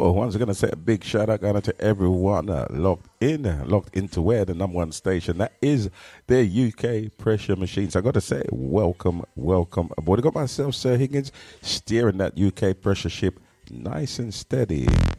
once again, I say a big shout out to everyone locked into where the number one station that is the UK Pressure Machine. So I got to say, welcome aboard. I got myself, Sir Higgins, steering that UK pressure ship nice and steady.